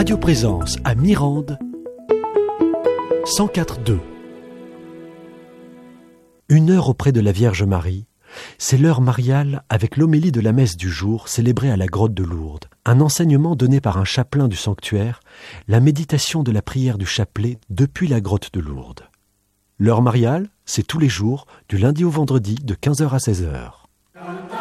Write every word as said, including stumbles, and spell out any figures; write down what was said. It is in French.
Radio Présence à Mirande, cent quatre deux. Une heure auprès de la Vierge Marie, c'est l'heure mariale avec l'homélie de la messe du jour célébrée à la grotte de Lourdes, un enseignement donné par un chapelain du sanctuaire, la méditation de la prière du chapelet depuis la grotte de Lourdes. L'heure mariale, c'est tous les jours, du lundi au vendredi, de quinze heures à seize heures.